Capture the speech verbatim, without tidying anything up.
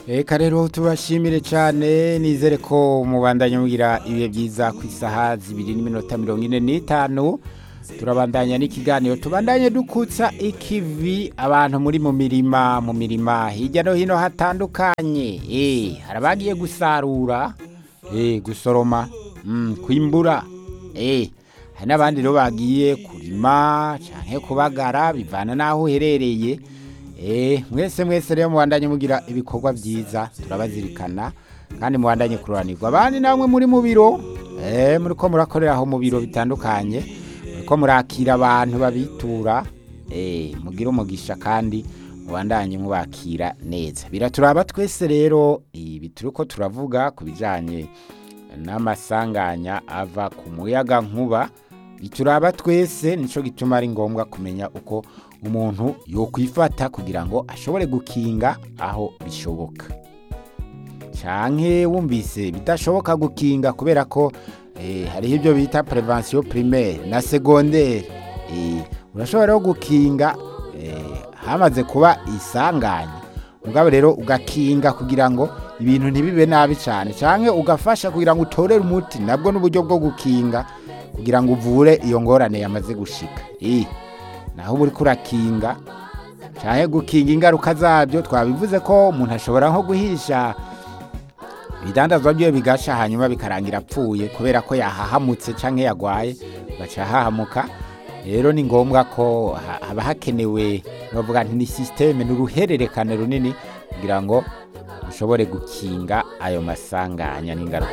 Eka rero tubashimire cyane nizere ko mubandanya mugira ibihe byiza ku isaha zibiri n'iminota mirongo ine n'itanu turabandanya n'ikiganiro tubandanye dukutsa ikivi abantu muri mu mirima mu mirima hirya no hino hatandukanye eh harabagiye gusarura eh gusoroma mm, kwimbura eh hari n'abandi rero bagiye kurima canke kubagara bivana naho uherereye. Eh mwese mwese rero mubandanye mugira ibikorwa byiza turabazirikana kandi mubandanye kuranirwa abandi namwe muri mu biro eh muri ko murakorera aho mu biro bitandukanye ko murakira abantu babitura eh mugira umugisha kandi mubandanye mubakira neza biraturaba twese rero ibi turiko turavuga kubijanye n'amasanganya ava ku muyaga nkuba bituraba twese nico gituma ari ngombwa kumenya uko umuntu yokwifata kugira ngo ashobore gukinga aho bishoboka canke wumvise bidashoboka gukinga kubera ko eh hari ibyo bita prevention primaire na secondaire eh urashobora gukinga eh hamaze kuba isanganya mugabo rero ugakinga kugira ngo ibintu ntibibe nabi cyane canke ugafasha kugira ngo utorere umuti nabwo n'uburyo bwo gukinga kugira ngo uvure iyo ngorane yamaze gushika eh naho buri kurakinga canke gukinga ingaruka zabyo twabivuze ko umuntu ashobora nko guhisha bidandazwa byo bigasha hanyuma bikarangira apfuye kubera ko yahahamutse canke yagwaye baca hahamuka rero ni ngombwa ko haba hakenewe bavuga nti ni systeme n'uruhererekane runini kugira ngo ushobore gukinga ayo masanganya n'ingaruka